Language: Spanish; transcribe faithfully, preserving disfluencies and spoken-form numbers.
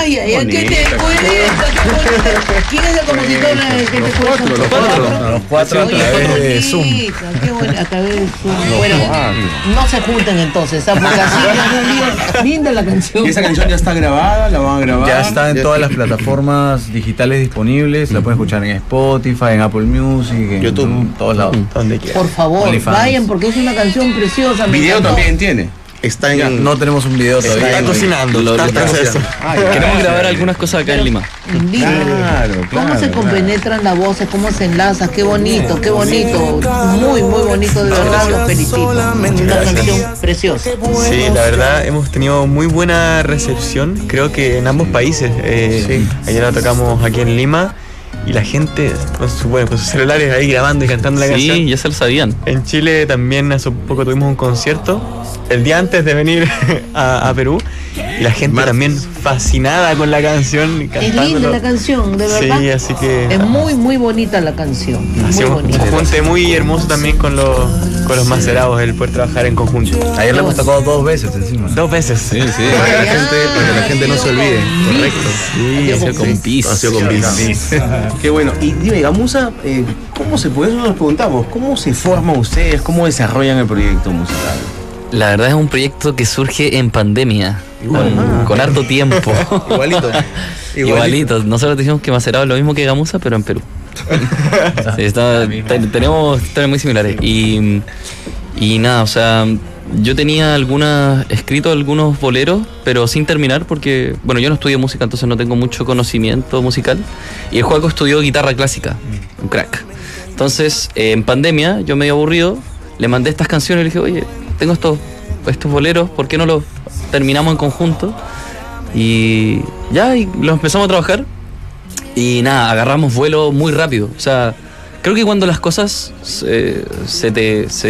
Ay, ay, ay, ¿qué te Bonita. cuesta? ¿Quién es el compositor que te Los cuesta? cuatro, los cuatro. Los cuatro a Oye, través qué de Zoom. bonita, qué bonita, a través de Zoom. Bueno, cuatro. no se junten entonces, ¿sabes? Porque así es un lío. Linda la canción. ¿Y esa canción ya está grabada? ¿La van a grabar? Ya está en Ya todas las plataformas digitales disponibles. La pueden escuchar en Spotify, en Apple Music, en YouTube. en todos lados. Donde quiera. Por favor, OnlyFans. vayan porque es una canción preciosa. me Video encantó. también tiene. Está en. Ya, no tenemos un video todavía. Está cocinando. Lo- Está lo en proceso. Ah, ya. Queremos grabar algunas cosas acá en Lima. Lindo. Claro, ¿Cómo claro, se claro. compenetran las voces? ¿Cómo se enlazan? Qué bonito, qué bonito. Muy, muy bonito, de verdad, los felicito. Una canción preciosa. Sí, la verdad hemos tenido muy buena recepción, creo que en ambos países. Eh, Ayer la tocamos aquí en Lima y la gente con, su, bueno, con sus celulares ahí grabando y cantando la Sí, canción. ya se lo sabían. En Chile también hace poco tuvimos un concierto, el día antes de venir a, a Perú, y la gente Martes. también fascinada con la canción. y Es linda cantándolo. la canción, de verdad. Sí, así que Es muy, muy bonita la canción. Muy hacemos un bonita. junte muy hermoso también con los, con los macerados, el poder trabajar en conjunto. Ayer le hemos tocado dos veces encima. Dos veces. Sí, sí. Para que la gente, para que la gente no se olvide. Correcto. Sí, ha sido con bis. Ha sido con bis. Qué bueno. Y dime, Gamuza, eh, ¿cómo se puede? Eso nos preguntamos. ¿Cómo se forman ustedes? ¿Cómo desarrollan el proyecto musical? La verdad es un proyecto que surge en pandemia, con, Ah. con harto tiempo. Igualito. Igualito. Nosotros dijimos que Macerado es lo mismo que Gamuza, pero en Perú. Sí, está- te- tenemos historias muy similares. Y, y nada, o sea, yo tenía algunas, escrito algunos boleros, pero sin terminar porque, bueno, yo no estudio música, entonces no tengo mucho conocimiento musical. Y el Joaco estudió guitarra clásica, un crack. Entonces, eh, en pandemia, yo medio aburrido, le mandé estas canciones y le dije, oye, tengo estos, estos boleros, ¿por qué no los terminamos en conjunto? Y ya, y los empezamos a trabajar. Y nada, agarramos vuelo muy rápido. O sea, creo que cuando las cosas se, se te... se